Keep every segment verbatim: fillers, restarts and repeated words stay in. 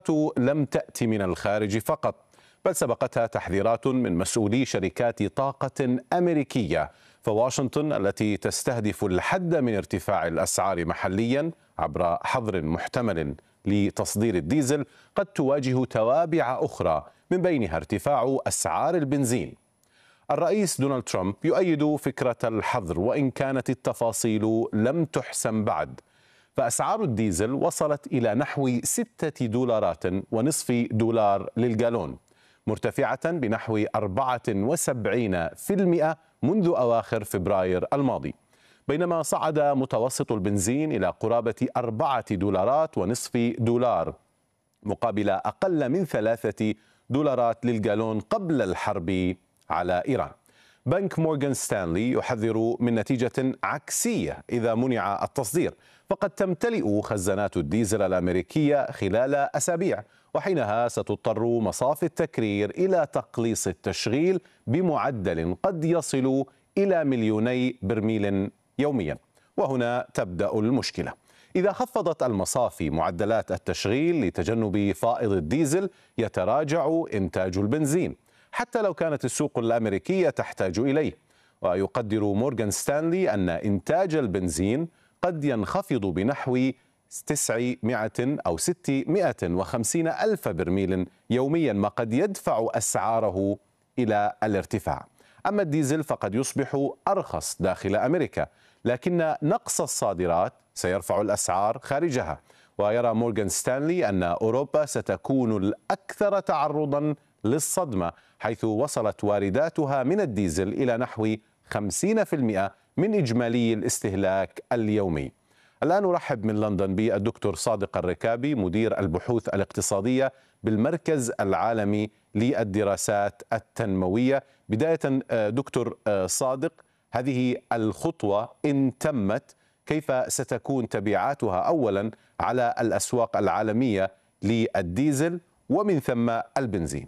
لم تأتي من الخارج فقط، بل سبقتها تحذيرات من مسؤولي شركات طاقة أمريكية. فواشنطن التي تستهدف الحد من ارتفاع الأسعار محليا عبر حظر محتمل لتصدير الديزل قد تواجه توابع أخرى، من بينها ارتفاع أسعار البنزين. الرئيس دونالد ترامب يؤيد فكرة الحظر، وإن كانت التفاصيل لم تحسم بعد. فأسعار الديزل وصلت إلى نحو ستة دولارات ونصف دولار للجالون، مرتفعة بنحو أربعة وسبعين بالمئة منذ أواخر فبراير الماضي، بينما صعد متوسط البنزين إلى قرابة أربعة دولارات ونصف دولار مقابل أقل من ثلاثة دولارات للجالون قبل الحرب على إيران. بنك مورغان ستانلي يحذر من نتيجة عكسية إذا منع التصدير، فقد تمتلئ خزانات الديزل الأمريكية خلال أسابيع، وحينها ستضطر مصافي التكرير إلى تقليص التشغيل بمعدل قد يصل إلى مليوني برميل يوميا. وهنا تبدأ المشكلة. إذا خفضت المصافي معدلات التشغيل لتجنب فائض الديزل، يتراجع إنتاج البنزين حتى لو كانت السوق الأمريكية تحتاج إليه. ويقدر مورغان ستانلي أن إنتاج البنزين قد ينخفض بنحو تسعمائة أو ستمائة وخمسين ألف برميل يوميا، ما قد يدفع أسعاره إلى الارتفاع. أما الديزل فقد يصبح أرخص داخل أمريكا، لكن نقص الصادرات سيرفع الأسعار خارجها. ويرى مورغان ستانلي أن أوروبا ستكون الأكثر تعرضا للصدمة، حيث وصلت وارداتها من الديزل إلى نحو خمسين بالمئة من إجمالي الاستهلاك اليومي. الآن أرحب من لندن بالدكتور صادق الركابي، مدير البحوث الاقتصادية بالمركز العالمي للدراسات التنموية. بداية دكتور صادق، هذه الخطوة إن تمت كيف ستكون تبعاتها أولا على الأسواق العالمية للديزل ومن ثم البنزين؟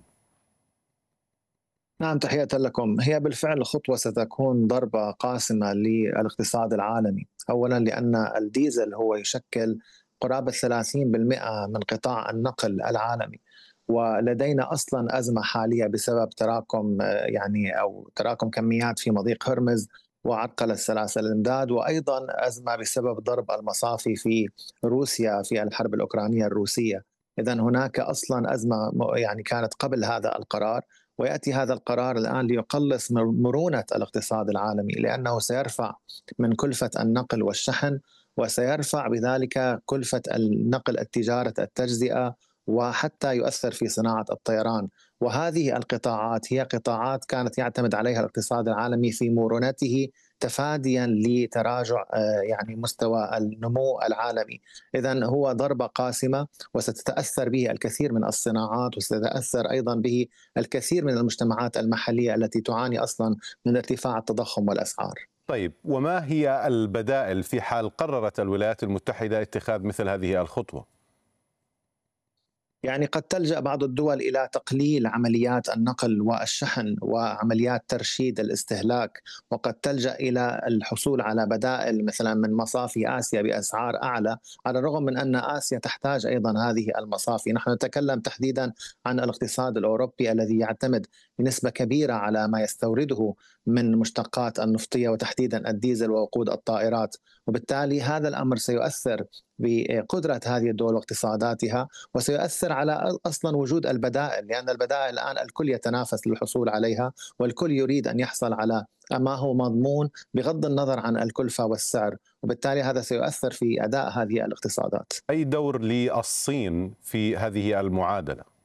نعم، تحية لكم. هي بالفعل خطوة ستكون ضربة قاسمة للاقتصاد العالمي، أولا لأن الديزل هو يشكل قرابة ثلاثين بالمئة من قطاع النقل العالمي، ولدينا أصلا أزمة حالية بسبب تراكم يعني أو تراكم كميات في مضيق هرمز وعرقلة سلاسل الإمداد، وأيضا أزمة بسبب ضرب المصافي في روسيا في الحرب الأوكرانية الروسية. إذن هناك أصلا أزمة يعني كانت قبل هذا القرار، ويأتي هذا القرار الآن ليقلص مرونة الاقتصاد العالمي، لأنه سيرفع من كلفة النقل والشحن، وسيرفع بذلك كلفة النقل، التجارة، التجزئة، وحتى يؤثر في صناعة الطيران. وهذه القطاعات هي قطاعات كانت يعتمد عليها الاقتصاد العالمي في مرونته تفاديا لتراجع يعني مستوى النمو العالمي. إذن هو ضربة قاسمة، وستتأثر به الكثير من الصناعات، وستتأثر أيضا به الكثير من المجتمعات المحلية التي تعاني أصلا من ارتفاع التضخم والأسعار. طيب، وما هي البدائل في حال قررت الولايات المتحدة اتخاذ مثل هذه الخطوة؟ يعني قد تلجأ بعض الدول إلى تقليل عمليات النقل والشحن وعمليات ترشيد الاستهلاك، وقد تلجأ إلى الحصول على بدائل مثلا من مصافي آسيا بأسعار أعلى، على الرغم من أن آسيا تحتاج أيضا هذه المصافي. نحن نتكلم تحديدا عن الاقتصاد الأوروبي الذي يعتمد بنسبة كبيرة على ما يستورده من مشتقات النفطية، وتحديدا الديزل ووقود الطائرات، وبالتالي هذا الأمر سيؤثر بقدرة هذه الدول واقتصاداتها، وسيؤثر على أصلا وجود البدائل، لأن البدائل الآن الكل يتنافس للحصول عليها، والكل يريد أن يحصل على ما هو مضمون بغض النظر عن الكلفة والسعر، وبالتالي هذا سيؤثر في أداء هذه الاقتصادات. أي دور للصين في هذه المعادلة؟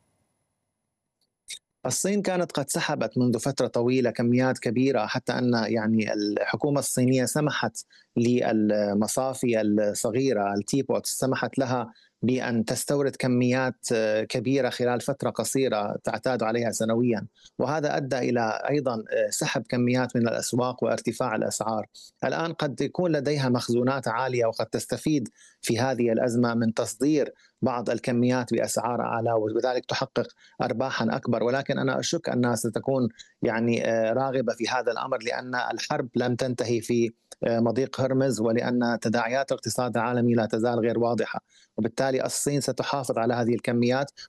الصين كانت قد سحبت منذ فترة طويلة كميات كبيرة، حتى أن يعني الحكومة الصينية سمحت للمصافي الصغيرة التيبوت، سمحت لها بأن تستورد كميات كبيرة خلال فترة قصيرة تعتاد عليها سنويا، وهذا أدى إلى أيضا سحب كميات من الأسواق وارتفاع الأسعار. الآن قد يكون لديها مخزونات عالية، وقد تستفيد في هذه الأزمة من تصدير بعض الكميات بأسعار أعلى وبذلك تحقق أرباحا أكبر. ولكن أنا أشك أنها ستكون يعني راغبة في هذا الأمر، لأن الحرب لم تنتهي في مضيق هرمز، ولأن تداعيات الاقتصاد العالمي لا تزال غير واضحة، وبالتالي الصين ستحافظ على هذه الكميات